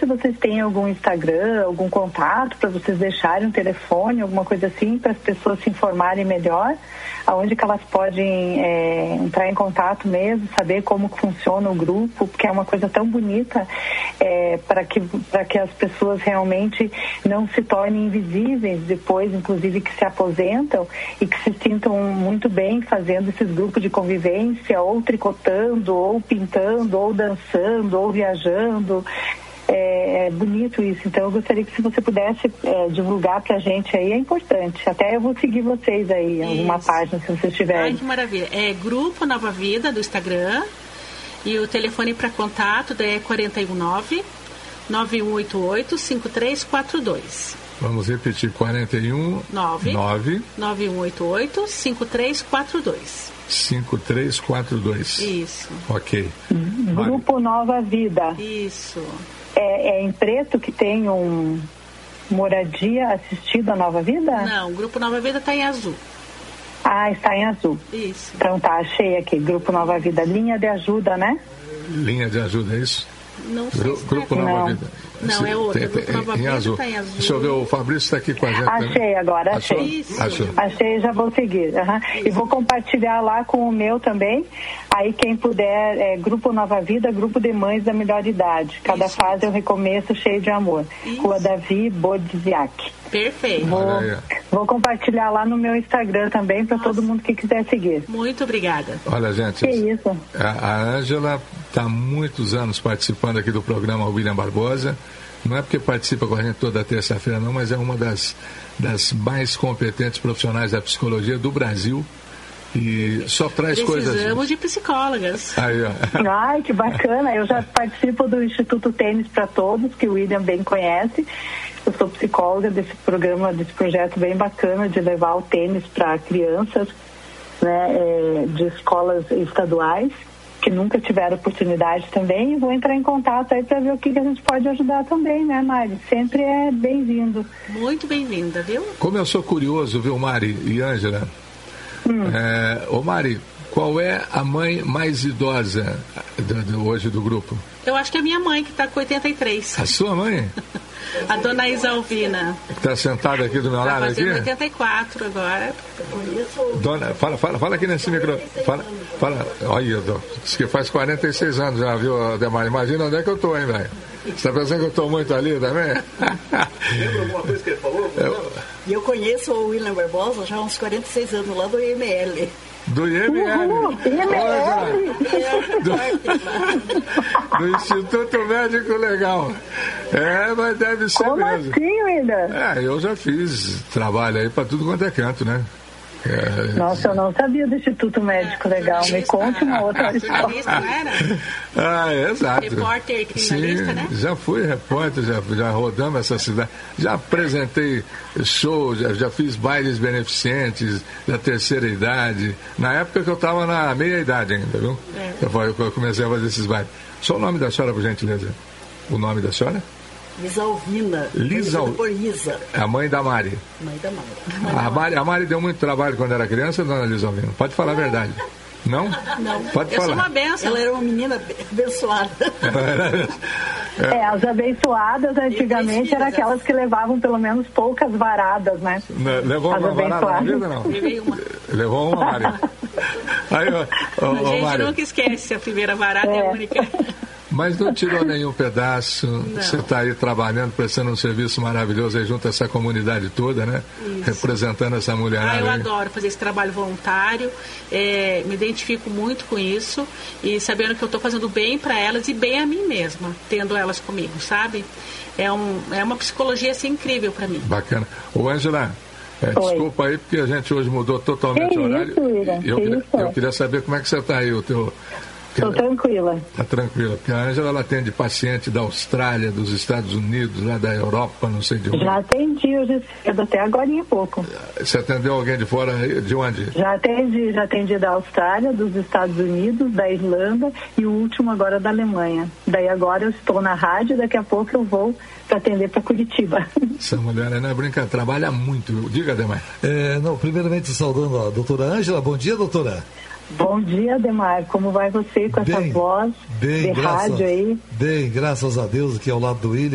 se vocês têm algum Instagram, algum contato para vocês deixarem um telefone, alguma coisa assim, para as pessoas se informarem melhor, aonde que elas podem entrar em contato mesmo, saber como funciona o grupo, porque é uma coisa tão bonita, para que as pessoas realmente não se tornem invisíveis depois, inclusive que se aposentam e que se sintam muito bem fazendo esses grupos de convivência, ou tricotando, ou pintando, ou dançando, ou viajando. É bonito isso, então eu gostaria que se você pudesse divulgar pra gente aí, é importante. Até eu vou seguir vocês aí, alguma página, se vocês tiverem. Ai, que maravilha. É Grupo Nova Vida do Instagram, e o telefone para contato é 419-9188-5342. Vamos repetir, 9188-5342. 5342. Isso. Ok. Grupo Nova Vida. Isso. É em preto que tem moradia assistida à Nova Vida? Não, o Grupo Nova Vida está em azul. Ah, está em azul. Isso. Então tá, achei aqui, Grupo Nova Vida, linha de ajuda, né? Linha de ajuda, é isso? Não sei Grupo Nova Vida. Não, é outra. Grupo Nova Vida está em azul. Deixa eu ver, o Fabrício está aqui com a gente. Achei agora, achei. Achei, já vou seguir. E vou compartilhar lá com o meu também. Aí quem puder, Grupo Nova Vida, Grupo de Mães da Melhor Idade. Cada fase é um recomeço cheio de amor. Rua Davi Bodziak. Perfeito. Vou compartilhar lá no meu Instagram também para todo mundo que quiser seguir. Muito obrigada. Olha, gente, que isso? A Ângela está há muitos anos participando aqui do programa William Barbosa. Não é porque participa com a gente toda terça-feira, não, mas é uma das mais competentes profissionais da psicologia do Brasil. E só traz coisas... Precisamos de psicólogas. Aí, ó. Ai, que bacana. Eu já participo do Instituto Tênis para Todos, que o William bem conhece. Eu sou psicóloga desse programa, desse projeto bem bacana de levar o tênis para crianças, né, de escolas estaduais, que nunca tiveram oportunidade também. E vou entrar em contato aí para ver o que a gente pode ajudar também, né, Mari? Sempre é bem-vindo. Muito bem-vinda, viu? Como eu sou curioso, viu, Mari e Ângela? Ô Mari, qual é a mãe mais idosa hoje do grupo? Eu acho que é a minha mãe, que está com 83. A sua mãe? A dona Isalvina. Está sentada aqui do meu lado aqui? Está fazendo 84 agora. Dona, fala aqui nesse microfone. Fala. Olha, diz que faz 46 anos já, viu, Ademar? Imagina onde é que eu estou, hein, velho? Você está pensando que eu estou muito ali também? Lembra alguma coisa que ele falou? E eu conheço o William Barbosa já há uns 46 anos, lá do IML. Do IML? Do Instituto Médico Legal. Mas deve ser como mesmo. Assim, William? Eu já fiz trabalho aí para tudo quanto é canto, né? Nossa, eu não sabia do Instituto Médico Legal. Me conte uma outra história. Exato. Repórter criminalista, né? Já fui repórter, já rodamos essa cidade. Já apresentei shows, já fiz bailes beneficentes da terceira idade. Na época que eu estava na meia idade ainda, viu? Eu comecei a fazer esses bailes. Só o nome da senhora, por gentileza. O nome da senhora? Lisalvina. Por Isa. É a mãe da Mari. Mãe da Mari. A Mari deu muito trabalho quando era criança, dona Lisalvina? Pode falar a verdade. Não? Não. Pode falar. Eu sou uma benção. Ela era uma menina abençoada. As abençoadas antigamente eram aquelas que levavam pelo menos poucas varadas, né? Levou uma varada na vida, não? Levei uma. Levou uma, Mari. Aí, a gente Mari, nunca esquece, a primeira varada é a única. Mas não tirou nenhum pedaço. Não. Você está aí trabalhando, prestando um serviço maravilhoso aí junto a essa comunidade toda, né? Isso. Representando essa mulherada. Eu adoro fazer esse trabalho voluntário, me identifico muito com isso e sabendo que eu estou fazendo bem para elas e bem a mim mesma, tendo elas comigo, sabe? É uma psicologia assim, incrível para mim. Bacana. Ô, Ângela, desculpa aí porque a gente hoje mudou totalmente o horário. Eu queria saber como é que você está aí, o teu... Estou tranquila. Está tranquila, porque a Ângela ela atende paciente da Austrália, dos Estados Unidos, lá da Europa, não sei de onde. Já atendi hoje cedo, até agora em pouco. Você atendeu alguém de fora, de onde? Já atendi da Austrália, dos Estados Unidos, da Irlanda e o último agora da Alemanha. Daí agora eu estou na rádio, daqui a pouco eu vou para atender para Curitiba. Essa mulher não é brincadeira, trabalha muito. Diga, Ademar. Primeiramente saudando a doutora Ângela. Bom dia, doutora. Bom dia, Ademar. Como vai você com essa voz de rádio aí? Bem, graças a Deus, aqui ao lado do William.